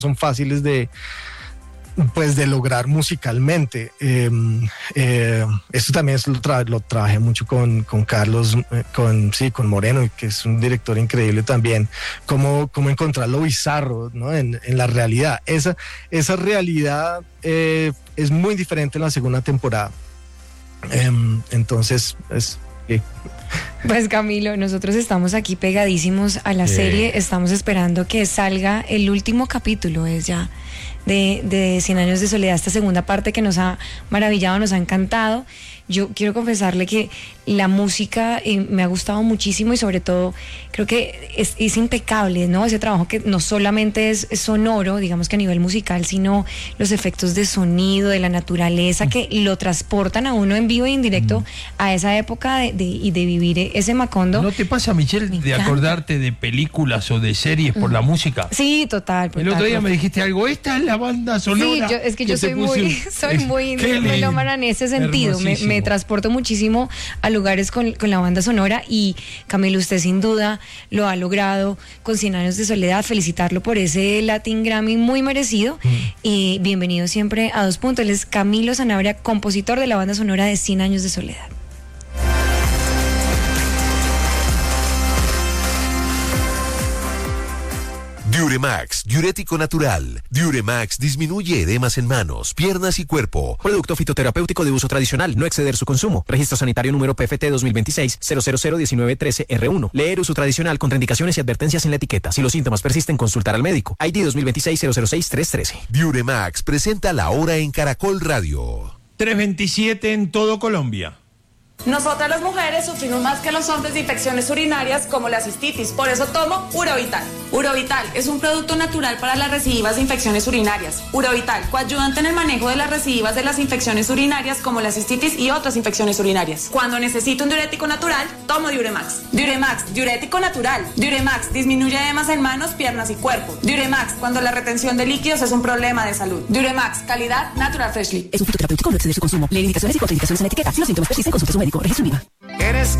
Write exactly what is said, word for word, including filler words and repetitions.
son fáciles de pues de lograr musicalmente. Eh, eh, esto también es, lo, tra- lo trabajé mucho con, con Carlos, eh, con, sí, con Moreno, que es un director increíble también, cómo, cómo encontrar lo bizarro, ¿no? en, en la realidad. Esa, esa realidad eh, es muy diferente en la segunda temporada. Eh, entonces, es... Eh, Pues Camilo, nosotros estamos aquí pegadísimos a la Sí. serie, estamos esperando que salga el último capítulo, es ya de, de Cien Años de Soledad, esta segunda parte que nos ha maravillado, nos ha encantado. Yo quiero confesarle que la música eh, me ha gustado muchísimo y sobre todo creo que es, es impecable, ¿no? Ese trabajo que no solamente es, es sonoro, digamos que a nivel musical, sino los efectos de sonido, de la naturaleza, mm. que lo transportan a uno en vivo e indirecto mm. a esa época de, de, y de vivir ese Macondo. ¿No te pasa, Michelle, me de encanta. acordarte de películas o de series por mm. la música? Sí, total. El otro día me dijiste algo, esta es la banda sonora. Sí, yo, es que, que yo soy muy, soy muy melómana en ese sentido, me, me transporto muchísimo a lugares con, con la banda sonora y Camilo, usted sin duda lo ha logrado con Cien Años de Soledad, felicitarlo por ese Latin Grammy muy merecido mm. y bienvenido siempre a Dos Puntos. Él es Camilo Sanabria, compositor de la banda sonora de Cien Años de Soledad. Diuremax, diurético natural. Diuremax disminuye edemas en manos, piernas y cuerpo. Producto fitoterapéutico de uso tradicional, no exceder su consumo. Registro sanitario número P F T dos mil veintiséis cero cero cero diecinueve trece R uno. Leer uso tradicional, contraindicaciones y advertencias en la etiqueta. Si los síntomas persisten, consultar al médico. I D dos mil veintiséis cero cero seis tres trece. Diuremax presenta La Hora en Caracol Radio. tres veintisiete en todo Colombia. Nosotras las mujeres sufrimos más que los hombres de infecciones urinarias como la cistitis, por eso tomo Urovital. Urovital es un producto natural para las recidivas de infecciones urinarias. Urovital, coayudante en el manejo de las recidivas de las infecciones urinarias como la cistitis y otras infecciones urinarias. Cuando necesito un diurético natural, tomo Diuremax. Diuremax, diurético natural. Diuremax disminuye edemas en manos, piernas y cuerpo. Diuremax, cuando la retención de líquidos es un problema de salud. Diuremax, calidad Natural Freshly. Es un fitoterapéutico, no exceder su consumo. Leer indicaciones y contraindicaciones en la etiqueta. Si los síntomas persisten, consulte a su médico. Registro IVA. ¿Eres